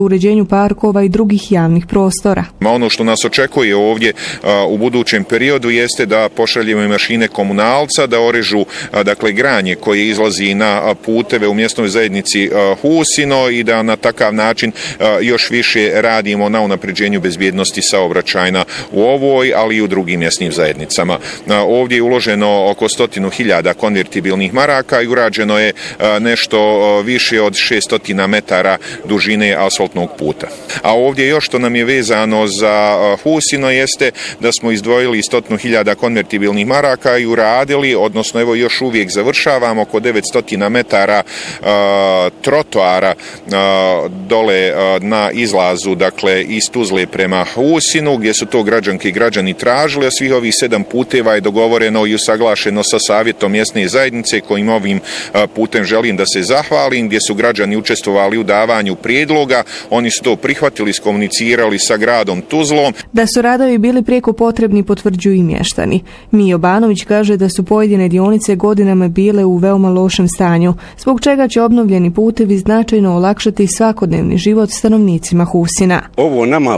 uređenju parkova i drugih javnih prostora. Ono što nas očekuje ovdje u budućem periodu jeste da pošaljemo mašine komunalca, da orežu granje koje izlazi na puteve u mjesnoj zajednici Husino i da na takav način još više radimo na unapređenju bezbjednosti saobraćajna u ovoj, ali i u drugim mjesnim zajednicama. Ovdje je uloženo oko 100.000 konvertibilnih maraka i urađeno je nešto više od 600 metara dužine asfaltnog puta. A ovdje još što nam je vezano za Husino jeste da smo izdvojili 100.000 konvertibilnih maraka i uradili, odnosno evo još uvijek završavamo oko 900 metara trotoara dole na izlazu, iz Tuzle prema Husinu, gdje su to građanke i građani tražili, a svih ovih 7 puteva je dogovoreno i usaglašeno sa savjetom mjesne zajednice, kojim ovim putem želim da se zahvalim, gdje su građani učestvovali u davanju prijedloga. Oni su to prihvatili, iskomunicirali sa gradom Tuzlom. Da su radovi bili prijeko potrebni potvrđuju i mještani. Mijo Banović kaže da su pojedine dionice godinama bile u veoma lošem stanju, zbog čega će obnovljeni putevi značajno olakšati svakodnevni život stanovnicima Husina. Ovo nama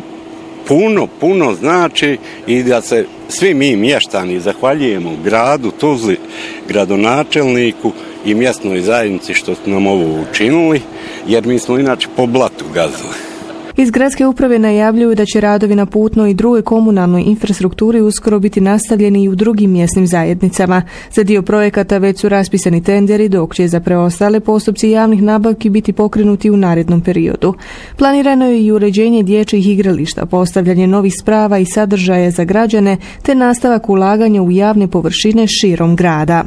puno znači i da se svi mi mještani zahvaljujemo gradu Tuzli, gradonačelniku i mjesnoj zajednici što su nam ovo učinili, jer mi smo inače po blatu gazili. Iz gradske uprave najavljuju da će radovi na putnoj i drugoj komunalnoj infrastrukturi uskoro biti nastavljeni i u drugim mjesnim zajednicama. Za dio projekata već su raspisani tenderi, dok će za preostale postupci javnih nabavki biti pokrenuti u narednom periodu. Planirano je i uređenje dječjih igrališta, postavljanje novih sprava i sadržaja za građane, te nastavak ulaganja u javne površine širom grada.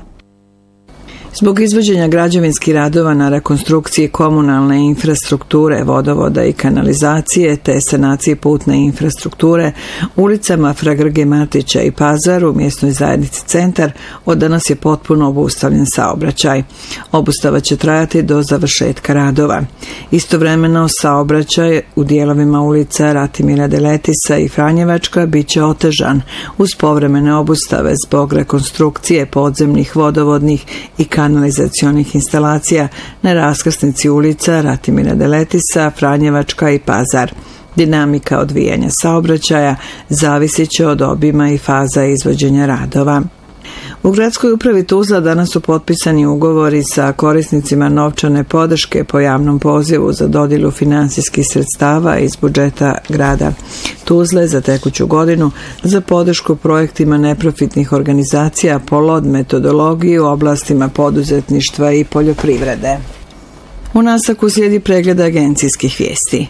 Zbog izvođenja građevinskih radova na rekonstrukciji komunalne infrastrukture, vodovoda i kanalizacije te sanacije putne infrastrukture, ulicama Fra Grge Martića i Pazar u mjesnoj zajednici Centar od danas je potpuno obustavljen saobraćaj. Obustava će trajati do završetka radova. Istovremeno saobraćaj u dijelovima ulica Ratimira Deletisa i Franjevačka bit će otežan uz povremene obustave zbog rekonstrukcije podzemnih vodovodnih i kanalizacionih instalacija na raskrsnici ulica Ratimira Deletisa, Franjevačka i Pazar. Dinamika odvijanja saobraćaja zavisit će od obima i faza izvođenja radova. U gradskoj upravi Tuzla danas su potpisani ugovori sa korisnicima novčane podrške po javnom pozivu za dodjelu finansijskih sredstava iz budžeta grada Tuzle za tekuću godinu za podršku projektima neprofitnih organizacija po LOD metodologiji u oblastima poduzetništva i poljoprivrede. U nastavku slijedi pregled agencijskih vijesti.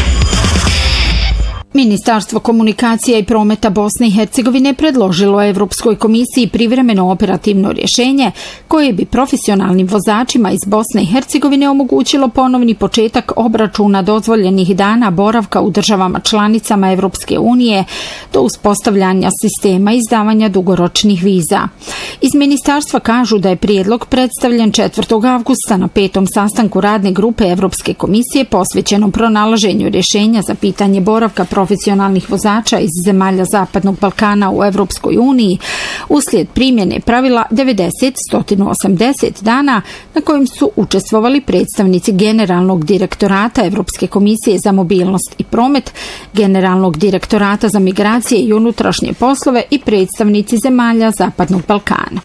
Ministarstvo komunikacija i prometa Bosne i Hercegovine predložilo Europskoj komisiji privremeno operativno rješenje koje bi profesionalnim vozačima iz Bosne i Hercegovine omogućilo ponovni početak obračuna dozvoljenih dana boravka u državama članicama Europske unije do uspostavljanja sistema izdavanja dugoročnih viza. Iz ministarstva kažu da je prijedlog predstavljen 4. avgusta na 5. sastanku radne grupe Europske komisije posvećenom pronalaženju rješenja za pitanje boravka profesionalnih vozača iz zemalja Zapadnog Balkana u Europskoj uniji uslijed primjene pravila 90-180 dana na kojem su učestvovali predstavnici Generalnog direktorata Europske komisije za mobilnost i promet, Generalnog direktorata za migracije i unutrašnje poslove i predstavnici zemalja Zapadnog Balkana.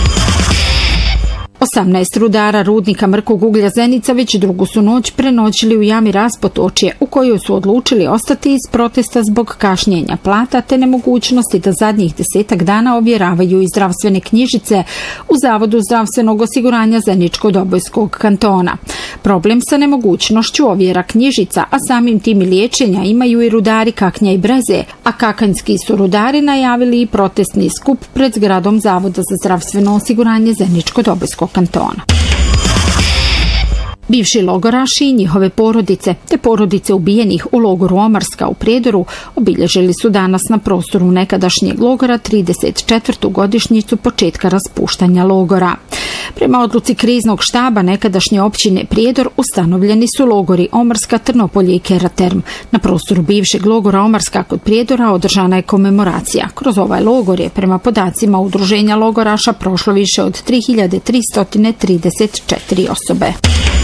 18 rudara rudnika mrkog uglja Zenica već drugu su noć prenoćili u jami Raspotočje, u kojoj su odlučili ostati iz protesta zbog kašnjenja plata te nemogućnosti da zadnjih 10 dana ovjeravaju i zdravstvene knjižice u Zavodu zdravstvenog osiguranja Zeničko-Dobojskog kantona. Problem sa nemogućnošću ovjera knjižica, a samim tim i liječenja imaju i rudari Kaknja i Breze, a kakanjski su rudari najavili i protestni skup pred zgradom Zavoda za zdravstveno osiguranje Zeničko-Dobojskog kantona. Bivši logoraši i njihove porodice, te porodice ubijenih u logoru Omarska u Prijedoru obilježili su danas na prostoru nekadašnjeg logora 34. godišnjicu početka raspuštanja logora. Prema odluci kriznog štaba nekadašnje općine Prijedor ustanovljeni su logori Omarska, Trnopolje i Keraterm. Na prostoru bivšeg logora Omarska kod Prijedora održana je komemoracija. Kroz ovaj logor je prema podacima udruženja logoraša prošlo više od 3334 osobe.